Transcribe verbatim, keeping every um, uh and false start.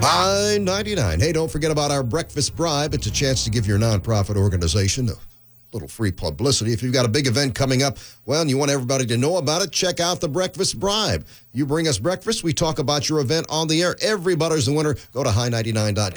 I ninety-nine. Hey, don't forget about our breakfast bribe. It's a chance to give your nonprofit organization a little free publicity. If you've got a big event coming up, well, and you want everybody to know about it, check out the breakfast bribe. You bring us breakfast, we talk about your event on the air. Everybody's the winner. Go to high ninety-nine dot com.